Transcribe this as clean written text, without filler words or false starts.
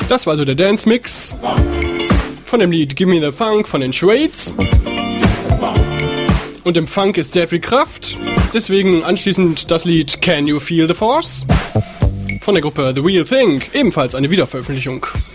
Das war also der Dance-Mix von dem Lied Give Me the Funk von den Shades. Und im Funk ist sehr viel Kraft, deswegen anschließend das Lied Can You Feel the Force von der Gruppe The Real Thing, ebenfalls eine Wiederveröffentlichung.